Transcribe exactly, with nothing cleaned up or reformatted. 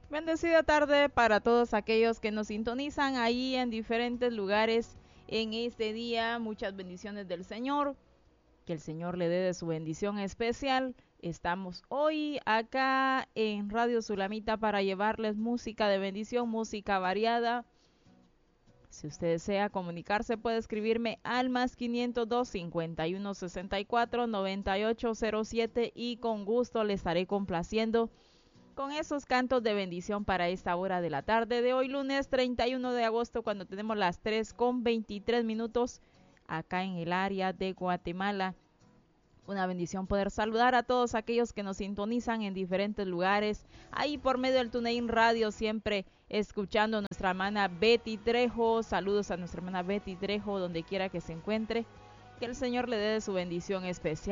Bendecida tarde para todos aquellos que nos sintonizan ahí en diferentes lugares en este día. Muchas bendiciones del Señor. Que el Señor le dé de su bendición especial. Estamos hoy acá en Radio Sulamita para llevarles música de bendición, música variada. Si usted desea comunicarse, puede escribirme al más quinientos dos, cincuenta y uno, sesenta y cuatro, noventa y ocho cero siete y con gusto le estaré complaciendo con esos cantos de bendición para esta hora de la tarde de hoy, lunes treinta y uno de agosto, cuando tenemos las tres con veintitrés minutos acá en el área de Guatemala. Una bendición poder saludar a todos aquellos que nos sintonizan en diferentes lugares, ahí por medio del TuneIn Radio, siempre escuchando a nuestra hermana Betty Trejo. Saludos a nuestra hermana Betty Trejo, donde quiera que se encuentre. Que el Señor le dé de su bendición especial.